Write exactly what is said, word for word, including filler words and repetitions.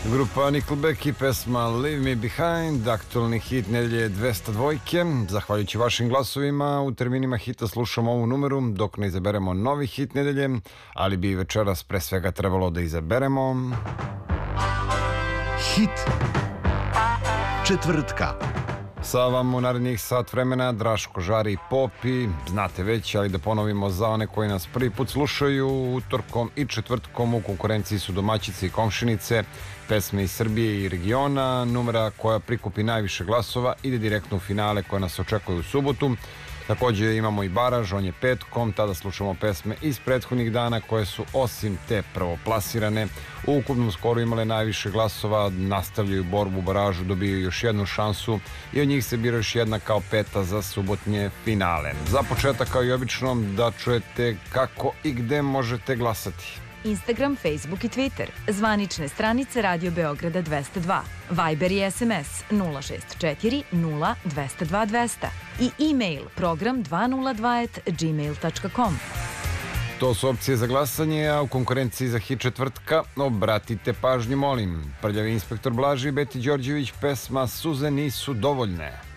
Grupa Nickelback i pesma Leave Me Behind, aktualni hit nedelje dvesta dva. Zahvaljujući vašim glasovima u terminima hita slušamo ovu numeru dok ne izaberemo novi hit nedelje, ali bi večeras pre svega trebalo da izaberemo hit četvrtka. Sa vam u narednih sat vremena Draško, Žari i Popi, znate već, ali da ponovimo za one koji nas prvi put slušaju, utorkom i četvrtkom u konkurenciji su domaćice i komšinice, pesme iz Srbije i regiona, numera koja prikupi najviše glasova ide direktno u finale koje nas očekuju u subotu. Također imamo i baraž, on je petkom, tada slušamo pesme iz prethodnih dana koje su osim te prvoplasirane u ukupnom skoru imale najviše glasova, nastavljaju borbu u baražu, dobiju još jednu šansu i od njih se bira još jedna kao peta za subotnje finale. Za početak, kao i obično, da čujete kako i gde možete glasati. Instagram, Facebook i Twitter, zvanične stranice Radio Beograda dvesta dva, Viber i S M S nula šest četiri nula dvesta dva dvesta i e-mail program dvesta dva at gmail tačka com. To su opcije za glasanje, a u konkurenciji za hit četvrtka obratite pažnju, molim. Prljavi inspektor Blaži i Beti Đorđević, pesma Suze nisu dovoljne.